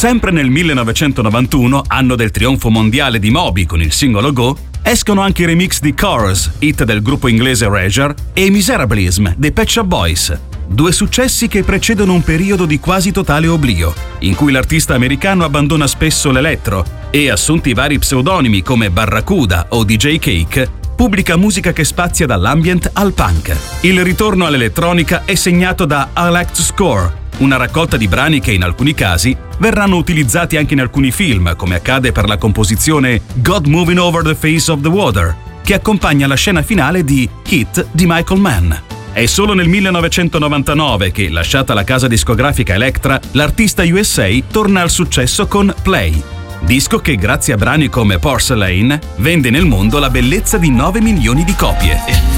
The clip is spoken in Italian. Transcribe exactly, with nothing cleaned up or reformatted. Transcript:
Sempre nel millenovecentonovantuno, anno del trionfo mondiale di Moby con il singolo Go, escono anche i remix di Chorus, hit del gruppo inglese Erasure, e Miserabilism dei Pet Shop Boys. Due successi che precedono un periodo di quasi totale oblio, in cui l'artista americano abbandona spesso l'elettro e, assunti vari pseudonimi come Barracuda o D J Cake, pubblica musica che spazia dall'ambient al punk. Il ritorno all'elettronica è segnato da I Like to Score, una raccolta di brani che in alcuni casi verranno utilizzati anche in alcuni film, come accade per la composizione God Moving Over the Face of the Water, che accompagna la scena finale di Hit di Michael Mann. È solo nel millenovecentonovantanove che, lasciata la casa discografica Elektra, l'artista U S A torna al successo con Play, disco che grazie a brani come Porcelain vende nel mondo la bellezza di nove milioni di copie.